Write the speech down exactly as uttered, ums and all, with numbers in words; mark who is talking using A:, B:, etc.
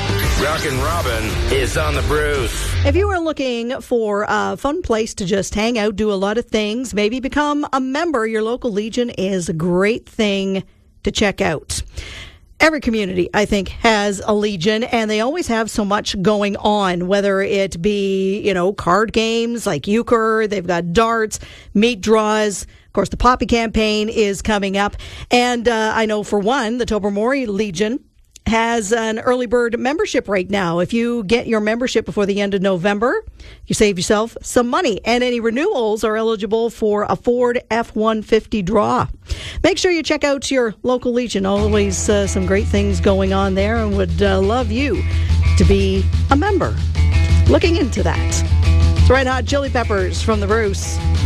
A: Rockin' Robin is on the Bruce.
B: If you are looking for a fun place to just hang out, do a lot of things, maybe become a member, your local Legion is a great thing to check out. Every community, I think, has a Legion, and they always have so much going on, whether it be, you know, card games like euchre, they've got darts, meat draws. Of course, the Poppy campaign is coming up. And uh, I know, for one, the Tobermory Legion has an early bird membership right now. If you get your membership before the end of November, you save yourself some money. And any renewals are eligible for a Ford F one fifty draw. Make sure you check out your local Legion. Always uh, some great things going on there, and would uh, love you to be a member. Looking into that. It's Red Hot Chili Peppers from the Bruce.